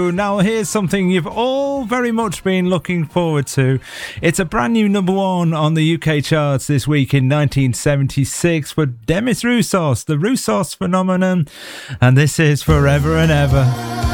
Through. Now, here's something you've all very much been looking forward to. It's a brand new number one on the UK charts this week in 1976 for Demis Roussos, the Roussos Phenomenon, and this is Forever and Ever.